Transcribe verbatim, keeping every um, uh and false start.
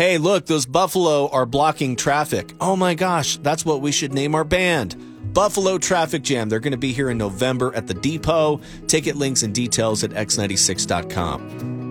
Hey, look, those buffalo are blocking traffic. Oh my gosh, that's what we should name our band. Buffalo Traffic Jam. They're going to be here in November at the Depot. Ticket links and details at x ninety-six dot com.